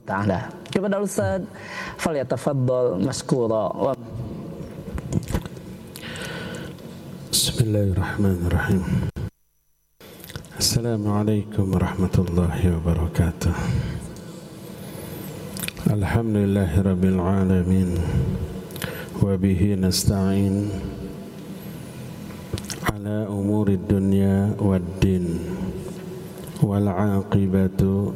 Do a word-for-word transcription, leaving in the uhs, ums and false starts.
taala. Kepada Ustaz, falyatafaddal maskura. Bismillahirrahmanirrahim. Assalamualaikum warahmatullahi wabarakatuh. Alhamdulillahirabbil alamin. Wa bihi nasta'in ala umurid dunya wad din wal aqibatu